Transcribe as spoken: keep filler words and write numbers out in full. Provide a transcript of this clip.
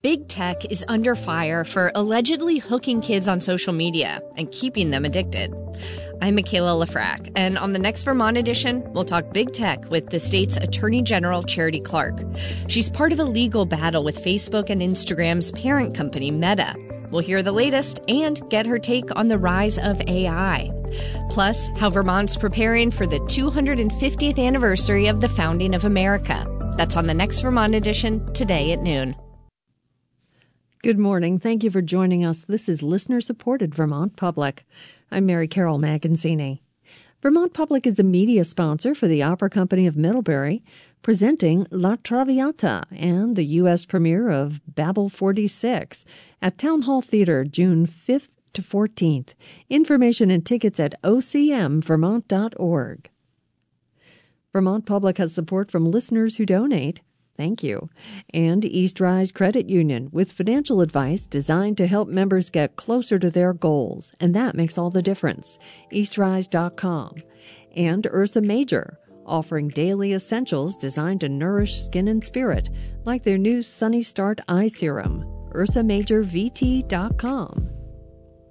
Big tech is under fire for allegedly hooking kids on social media and keeping them addicted. I'm Michaela Lafrac, and on the next Vermont edition, we'll talk big tech with the state's Attorney General, Charity Clark. She's part of a legal battle with Facebook and Instagram's parent company, Meta. We'll hear the latest and get her take on the rise of A I. Plus, how Vermont's preparing for the two hundred fiftieth anniversary of the founding of America. That's on the next Vermont edition, today at noon. Good morning. Thank you for joining us. This is listener-supported Vermont Public. I'm Mary Carol Magazzini. Vermont Public is a media sponsor for the Opera Company of Middlebury, presenting La Traviata and the U S premiere of Babel forty-six at Town Hall Theater, June fifth to fourteenth. Information and tickets at o c m vermont dot org. Vermont Public has support from listeners who donate. Thank you. And East Rise Credit Union, with financial advice designed to help members get closer to their goals. And that makes all the difference. east rise dot com. And Ursa Major, offering daily essentials designed to nourish skin and spirit, like their new Sunny Start Eye Serum. ursa major v t dot com.